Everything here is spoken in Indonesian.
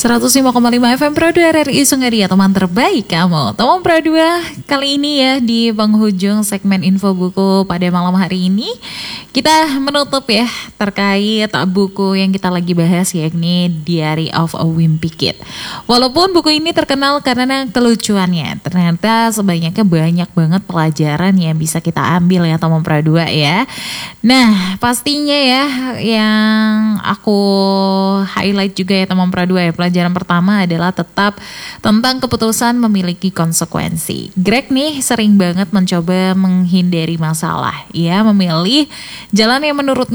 105,5 FM Pro 2 RRI Sungaria, teman terbaik kamu. Teman Pro 2 kali ini ya di penghujung segmen info buku pada malam hari ini kita menutup ya terkait buku yang kita lagi bahas yakni Diary of a Wimpy Kid. Walaupun buku ini terkenal karena kelucuannya, ternyata sebenarnya banyak banget pelajaran yang bisa kita ambil ya teman Pro 2 ya. Nah pastinya ya yang aku highlight juga ya teman Pro 2 ya, pelajaran pertama adalah tetap tentang keputusan memiliki konsekuensi. Greg nih sering banget mencoba menghindari masalah, ia memilih jalan yang menurut